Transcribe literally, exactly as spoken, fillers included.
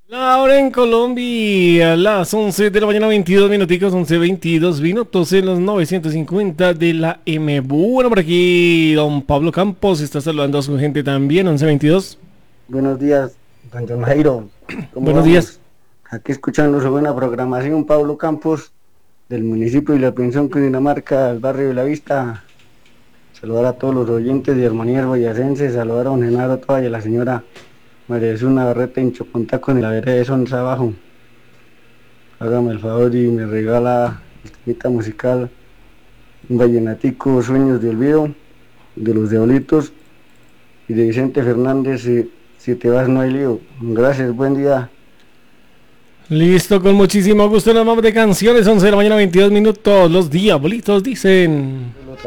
Ahora en Colombia, a las once de la mañana, veintidós minuticos, once veintidós minutos en los novecientos cincuenta de la M. Bueno, por aquí don Pablo Campos está saludando a su gente también, once veintidós. Buenos días, don John Jairo. ¿Cómo Buenos vamos? días. Aquí escuchando su buena programación, Pablo Campos, del municipio de La Pinzón, Cundinamarca, del barrio de La Vista. Saludar a todos los oyentes de Armonía Boyacense, saludar a don Genaro Toalla y a la señora María Jesús Navarrete en Chocontá con la vereda de Sonsa abajo. Hágame el favor y me regala el temita musical, un vallenatico, Sueños de Olvido, de los Diablitos y de Vicente Fernández, si, si te vas no hay lío. Gracias, buen día. Listo, con muchísimo gusto nos vamos de canciones, once de la mañana, veintidós minutos, los diablitos dicen...